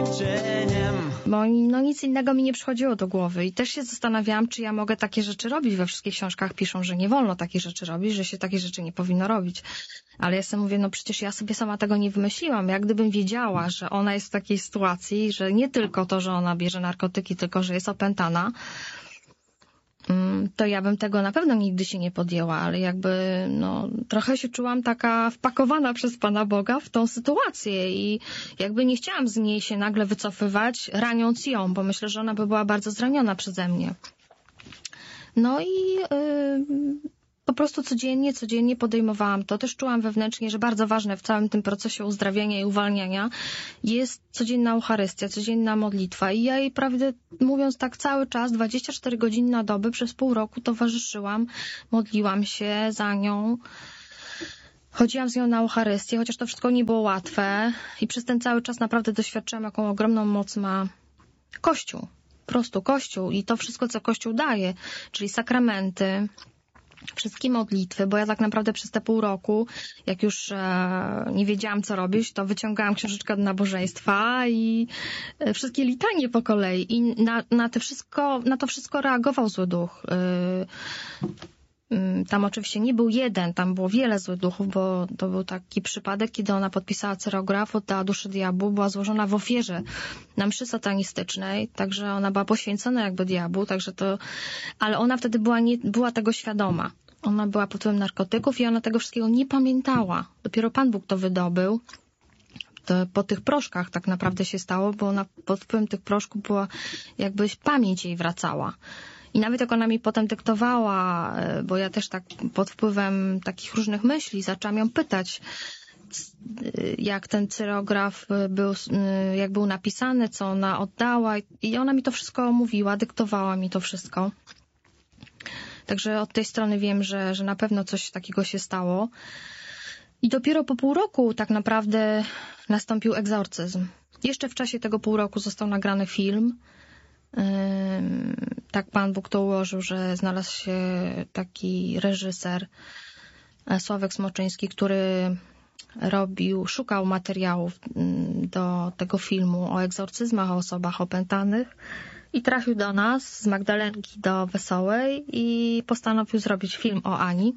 milczeniem. Bo no nic innego mi nie przychodziło do głowy i też się zastanawiałam, czy ja mogę takie rzeczy robić. We wszystkich książkach piszą, że nie wolno takich rzeczy robić, że się takie rzeczy nie powinno robić. Ale ja sobie mówię, no przecież ja sobie sama tego nie wymyśliłam. Jak gdybym wiedziała, że ona jest w takiej sytuacji, że nie tylko to, że ona bierze narkotyki, tylko że jest opętana, to ja bym tego na pewno nigdy się nie podjęła, ale jakby no trochę się czułam taka wpakowana przez Pana Boga w tą sytuację i jakby nie chciałam z niej się nagle wycofywać, raniąc ją, bo myślę, że ona by była bardzo zraniona przeze mnie. No i po prostu codziennie podejmowałam to. Też czułam wewnętrznie, że bardzo ważne w całym tym procesie uzdrawiania i uwalniania jest codzienna Eucharystia, codzienna modlitwa. I ja jej, prawdę mówiąc tak, cały czas, 24 godziny na dobę, przez pół roku towarzyszyłam, modliłam się za nią. Chodziłam z nią na Eucharystię, chociaż to wszystko nie było łatwe. I przez ten cały czas naprawdę doświadczyłam, jaką ogromną moc ma Kościół. Po prostu Kościół i to wszystko, co Kościół daje, czyli sakramenty, wszystkie modlitwy, bo ja tak naprawdę przez te pół roku, jak już nie wiedziałam, co robić, to wyciągałam książeczkę do nabożeństwa i wszystkie litanie po kolei. I na to wszystko reagował zły duch. Tam oczywiście nie był jeden, tam było wiele złych duchów, bo to był taki przypadek, kiedy ona podpisała cyrograf, oddała duszę diabłu, była złożona w ofierze na mszy satanistycznej, także ona była poświęcona jakby diabłu, także to, ale ona wtedy nie była tego świadoma. Ona była pod wpływem narkotyków i ona tego wszystkiego nie pamiętała. Dopiero Pan Bóg to wydobył. To po tych proszkach tak naprawdę się stało, bo ona pod wpływem tych proszków była, jakby pamięć jej wracała. I nawet jak ona mi potem dyktowała, bo ja też tak pod wpływem takich różnych myśli zaczęłam ją pytać, jak ten cyrograf jak był napisany, co ona oddała. I ona mi to wszystko mówiła, dyktowała mi to wszystko. Także od tej strony wiem, że na pewno coś takiego się stało. I dopiero po pół roku tak naprawdę nastąpił egzorcyzm. Jeszcze w czasie tego pół roku został nagrany film. Tak Pan Bóg to ułożył, że znalazł się taki reżyser, Sławek Smoczyński, który szukał materiałów do tego filmu o egzorcyzmach, o osobach opętanych i trafił do nas z Magdalenki do Wesołej i postanowił zrobić film o Ani.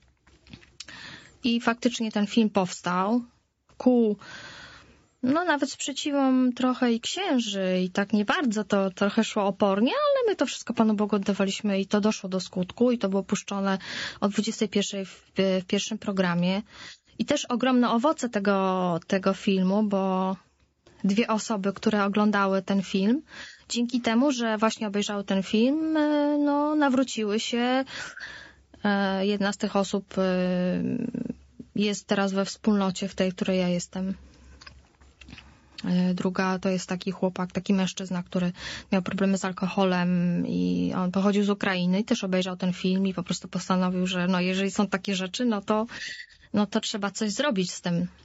I faktycznie ten film powstał nawet sprzeciwom trochę i księży i tak nie bardzo, to trochę szło opornie, ale my to wszystko Panu Bogu oddawaliśmy i to doszło do skutku i to było puszczone o 21 w pierwszym programie. I też ogromne owoce tego filmu, bo 2 osoby, które oglądały ten film, dzięki temu, że właśnie obejrzały ten film, nawróciły się. Jedna z tych osób jest teraz we wspólnocie, w tej, w której ja jestem. Druga to jest taki chłopak, taki mężczyzna, który miał problemy z alkoholem i on pochodził z Ukrainy i też obejrzał ten film i po prostu postanowił, że jeżeli są takie rzeczy, no to trzeba coś zrobić z tym.